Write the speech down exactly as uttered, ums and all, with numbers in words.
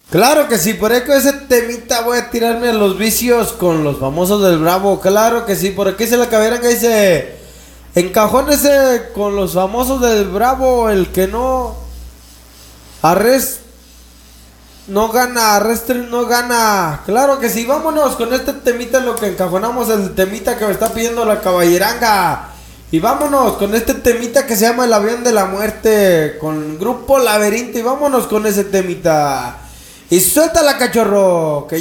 Claro que sí, por ahí con ese temita voy a tirarme a los vicios con los famosos del Bravo. Claro que sí, por aquí se la caberán que dice. Encajónese con los famosos del Bravo, el que no arrest no gana, arrestre no gana. Claro que sí, vámonos con este temita en lo que encajonamos el temita que me está pidiendo la caballeranga. Y vámonos con este temita que se llama El Avión de la Muerte con Grupo Laberinto y vámonos con ese temita. Y suéltala, cachorro, que